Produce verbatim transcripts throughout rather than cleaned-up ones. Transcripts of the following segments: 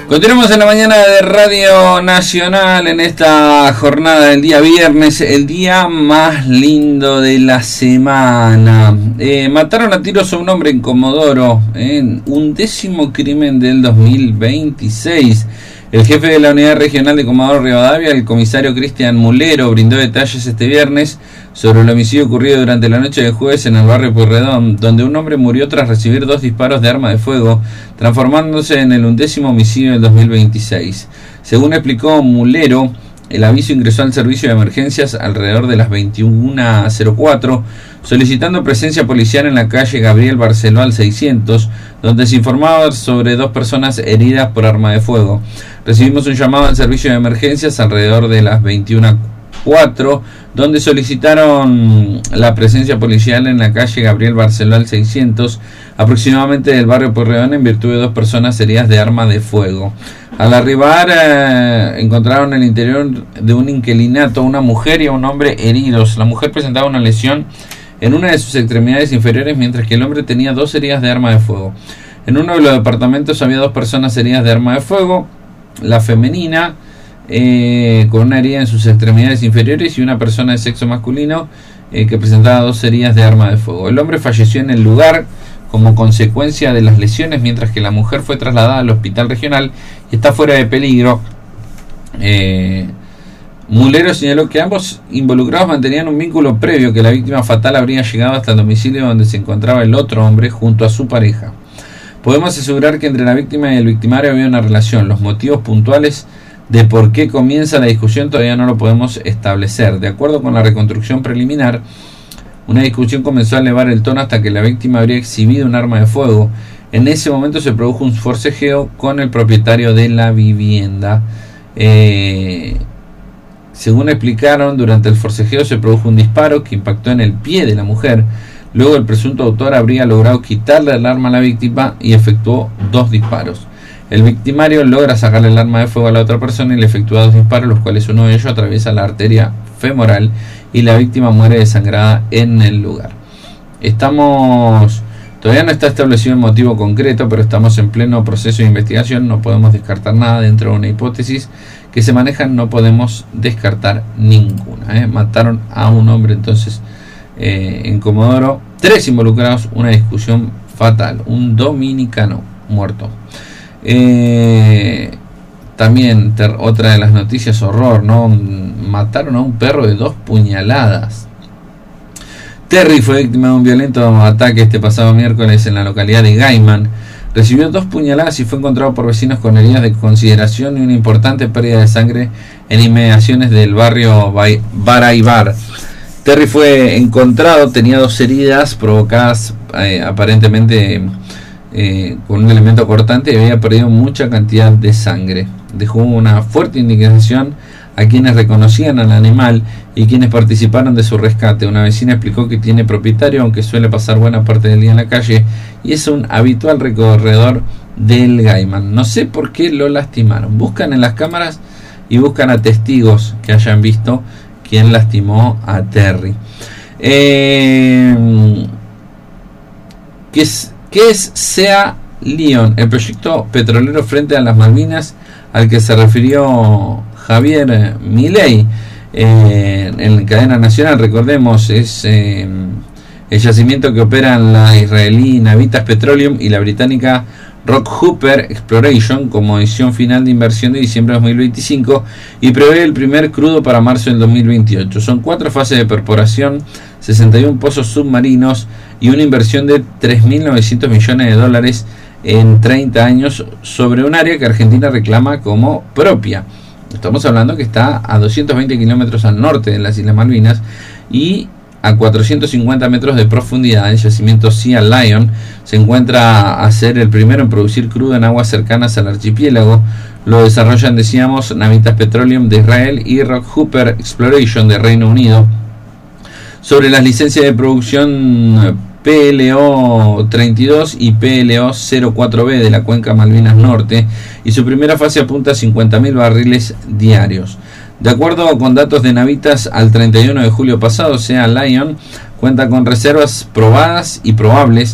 Continuamos en la mañana de Radio Nacional en esta jornada del día viernes, el día más lindo de la semana. Eh, mataron a tiros a un hombre en Comodoro, en un décimo crimen del dos mil veintiséis. El jefe de la Unidad Regional de Comodoro Rivadavia, el comisario Cristian Mulero, brindó detalles este viernes sobre el homicidio ocurrido durante la noche de jueves en el barrio Pueyrredón, donde un hombre murió tras recibir dos disparos de arma de fuego, transformándose en el undécimo homicidio del dos mil veintiséis. Según explicó Mulero, el aviso ingresó al servicio de emergencias alrededor de las veintiuna cero cuatro, solicitando presencia policial en la calle Gabriel Barceló al seiscientos, donde se informaba sobre dos personas heridas por arma de fuego. Recibimos un llamado al servicio de emergencias alrededor de las veintiuna cuatro, donde solicitaron la presencia policial en la calle Gabriel Barceló al seiscientos, aproximadamente del barrio Pueyrredón, en virtud de dos personas heridas de arma de fuego. Al arribar eh, encontraron en el interior de un inquilinato una mujer y a un hombre heridos. La mujer presentaba una lesión en una de sus extremidades inferiores, mientras que el hombre tenía dos heridas de arma de fuego. En uno de los departamentos había dos personas heridas de arma de fuego, la femenina eh, con una herida en sus extremidades inferiores y una persona de sexo masculino eh, que presentaba dos heridas de arma de fuego. El hombre falleció en el lugar como consecuencia de las lesiones, mientras que la mujer fue trasladada al hospital regional y está fuera de peligro. Eh, Mulero señaló que ambos involucrados mantenían un vínculo previo, que la víctima fatal habría llegado hasta el domicilio donde se encontraba el otro hombre junto a su pareja. Podemos asegurar que entre la víctima y el victimario había una relación. Los motivos puntuales de por qué comienza la discusión todavía no lo podemos establecer. De acuerdo con la reconstrucción preliminar, una discusión comenzó a elevar el tono hasta que la víctima habría exhibido un arma de fuego. En ese momento se produjo un forcejeo con el propietario de la vivienda. Eh, según explicaron, durante el forcejeo se produjo un disparo que impactó en el pie de la mujer. Luego el presunto autor habría logrado quitarle el arma a la víctima y efectuó dos disparos. El victimario logra sacarle el arma de fuego a la otra persona y le efectúa dos disparos, los cuales uno de ellos atraviesa la arteria femoral y la víctima muere desangrada en el lugar. Estamos... Todavía no está establecido el motivo concreto, pero estamos en pleno proceso de investigación. No podemos descartar nada dentro de una hipótesis que se maneja, no podemos descartar ninguna. ¿eh? Mataron a un hombre entonces eh, en Comodoro. Tres involucrados, una discusión fatal. Un dominicano muerto. Eh, también ter, otra de las noticias, horror, ¿no? Mataron a un perro de dos puñaladas. Terry fue víctima de un violento ataque este pasado miércoles en la localidad de Gaiman. Recibió dos puñaladas y fue encontrado por vecinos con heridas de consideración y una importante pérdida de sangre en inmediaciones del barrio Baraibar. Terry fue encontrado, tenía dos heridas provocadas eh, aparentemente eh, con un elemento cortante y había perdido mucha cantidad de sangre. Dejó una fuerte indignación a quienes reconocían al animal y quienes participaron de su rescate. Una vecina explicó que tiene propietario, aunque suele pasar buena parte del día en la calle, y es un habitual recorredor del Gaiman. No sé por qué lo lastimaron. Buscan en las cámaras y buscan a testigos que hayan visto quién lastimó a Terry. Eh, ¿Qué es, qué es Sea Leon? El proyecto petrolero frente a las Malvinas al que se refirió Javier Milei eh, en cadena nacional. Recordemos, es eh, el yacimiento que operan la israelí Navitas Petroleum y la británica Rockhopper Exploration como edición final de inversión de diciembre de dos mil veinticinco y prevé el primer crudo para marzo del dos mil veintiocho. Son cuatro fases de perforación, sesenta y uno pozos submarinos y una inversión de tres mil novecientos millones de dólares en treinta años sobre un área que Argentina reclama como propia. Estamos hablando que está a doscientos veinte kilómetros al norte de las Islas Malvinas y a cuatrocientos cincuenta metros de profundidad. El yacimiento Sea Lion se encuentra a ser el primero en producir crudo en aguas cercanas al archipiélago. Lo desarrollan, decíamos, Navitas Petroleum de Israel y Rockhopper Exploration de Reino Unido. Sobre las licencias de producción P L O treinta y dos y P L O cero cuatro B de la cuenca Malvinas Norte, y su primera fase apunta a cincuenta mil barriles diarios. De acuerdo con datos de Navitas, al treinta y uno de julio pasado, Sea Lion cuenta con reservas probadas y probables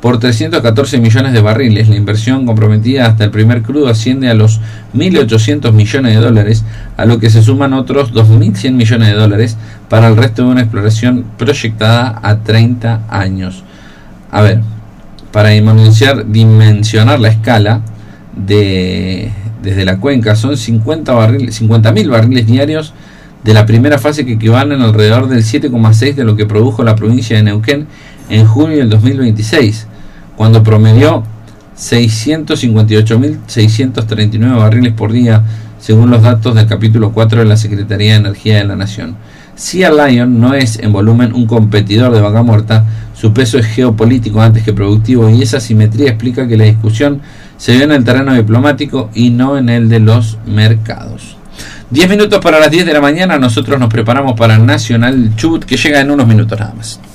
por trescientos catorce millones de barriles. La inversión comprometida hasta el primer crudo asciende a los mil ochocientos millones de dólares, a lo que se suman otros dos mil cien millones de dólares para el resto de una exploración proyectada a treinta años. A ver, para dimensionar, dimensionar la escala de, desde la cuenca, son cincuenta mil barriles diarios de la primera fase, que equivalen alrededor del siete coma seis de lo que produjo la provincia de Neuquén en junio del dos mil veintiséis, cuando promedió seiscientos cincuenta y ocho mil seiscientos treinta y nueve barriles por día, según los datos del capítulo cuatro de la Secretaría de Energía de la Nación. Sea Lion no es en volumen un competidor de Vaca Muerta, su peso es geopolítico antes que productivo, y esa simetría explica que la discusión se ve en el terreno diplomático y no en el de los mercados. diez minutos para las diez de la mañana, nosotros nos preparamos para Nacional Chubut, que llega en unos minutos nada más.